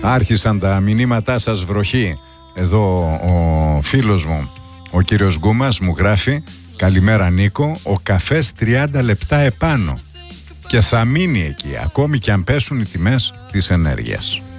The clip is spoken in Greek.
Άρχισαν τα μηνύματά σας βροχή. Εδώ ο φίλος μου, ο κύριος Γκούμας, μου γράφει: καλημέρα Νίκο, ο καφές 30 λεπτά επάνω και θα μείνει εκεί ακόμη και αν πέσουν οι τιμές της ενέργειας.